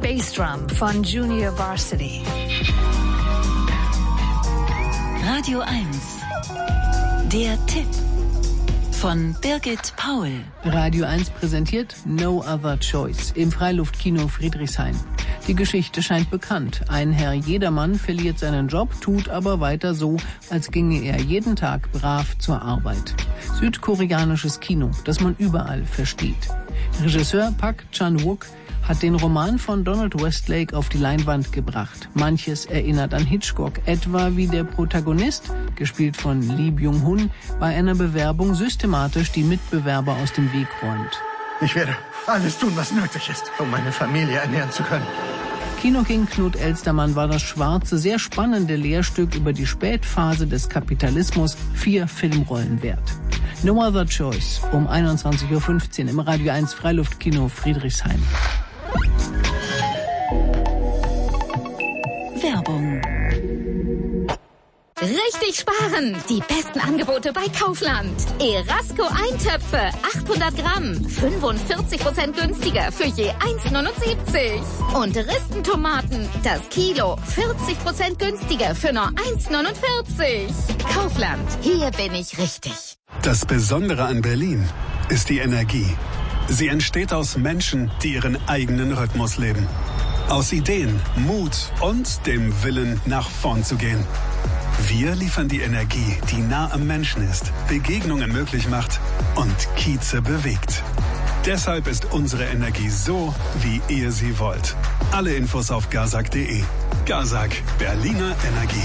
Bassdrum von Junior Varsity. Radio 1. Der Tipp von Birgit Paul. Radio 1 präsentiert No Other Choice im Freiluftkino Friedrichshain. Die Geschichte scheint bekannt. Ein Herr Jedermann verliert seinen Job, tut aber weiter so, als ginge er jeden Tag brav zur Arbeit. Südkoreanisches Kino, das man überall versteht. Regisseur Park Chan-wook hat den Roman von Donald Westlake auf die Leinwand gebracht. Manches erinnert an Hitchcock, etwa wie der Protagonist, gespielt von Lee Byung-hun, bei einer Bewerbung systematisch die Mitbewerber aus dem Weg räumt. Ich werde alles tun, was nötig ist, um meine Familie ernähren zu können. Kinoking Knut Elstermann war das schwarze, sehr spannende Lehrstück über die Spätphase des Kapitalismus 4 Filmrollen wert. No Other Choice um 21.15 Uhr im Radio 1 Freiluftkino Friedrichshain. Werbung. Richtig sparen! Die besten Angebote bei Kaufland. Erasco Eintöpfe, 800 Gramm, 45% günstiger für je 1,79. Und Ristentomaten, das Kilo, 40% günstiger für nur 1,49. Kaufland, hier bin ich richtig. Das Besondere an Berlin ist die Energie. Sie entsteht aus Menschen, die ihren eigenen Rhythmus leben. Aus Ideen, Mut und dem Willen, nach vorn zu gehen. Wir liefern die Energie, die nah am Menschen ist, Begegnungen möglich macht und Kieze bewegt. Deshalb ist unsere Energie so, wie ihr sie wollt. Alle Infos auf gazak.de. Gazak, Berliner Energie.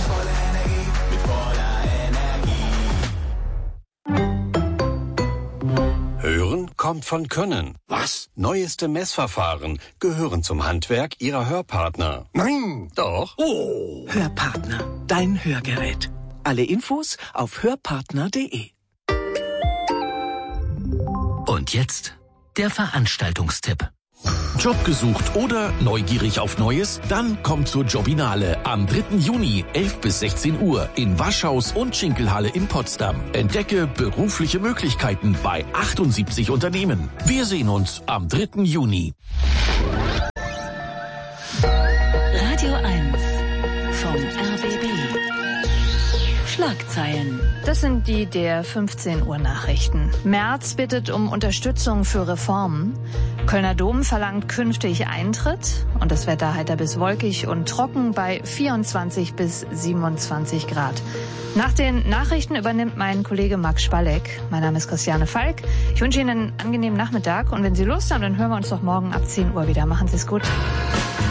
Hören kommt von Können. Was? Neueste Messverfahren gehören zum Handwerk Ihrer Hörpartner. Nein! Doch. Oh. Hörpartner, dein Hörgerät. Alle Infos auf hörpartner.de. Und jetzt der Veranstaltungstipp. Job gesucht oder neugierig auf Neues? Dann kommt zur Jobinale am 3. Juni, 11 bis 16 Uhr in Waschhaus und Schinkelhalle in Potsdam. Entdecke berufliche Möglichkeiten bei 78 Unternehmen. Wir sehen uns am 3. Juni. Radio 1 vom RBB. Schlagzeilen. Das sind die der 15 Uhr Nachrichten. Merz bittet um Unterstützung für Reformen. Kölner Dom verlangt künftig Eintritt. Und das Wetter heiter bis wolkig und trocken bei 24 bis 27 Grad. Nach den Nachrichten übernimmt mein Kollege Max Spalleck. Mein Name ist Christiane Falk. Ich wünsche Ihnen einen angenehmen Nachmittag. Und wenn Sie Lust haben, dann hören wir uns doch morgen ab 10 Uhr wieder. Machen Sie es gut.